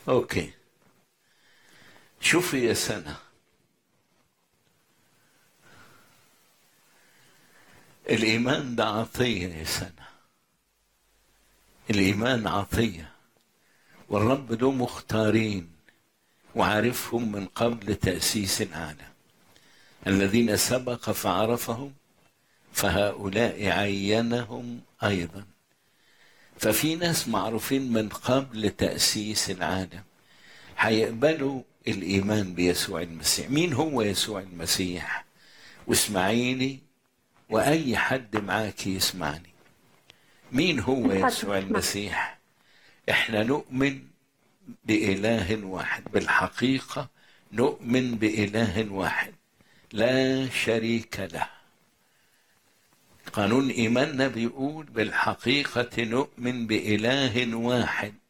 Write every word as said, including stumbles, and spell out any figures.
اوكي، شوفي يا سنة، الإيمان ده عطية يا سنة، الإيمان عطية، والرب له مختارين وعارفهم من قبل تأسيس العالم، الذين سبق فعرفهم فهؤلاء عينهم أيضا. ففي ناس معروفين من قبل تأسيس العالم هيقبلوا الإيمان بيسوع المسيح. مين هو يسوع المسيح؟ واسمعيني وأي حد معاك يسمعني. مين هو يسوع المسيح؟ احنا نؤمن بإله واحد، بالحقيقة نؤمن بإله واحد لا شريك له. قانون إيماننا بيقول بالحقيقة نؤمن بإله واحد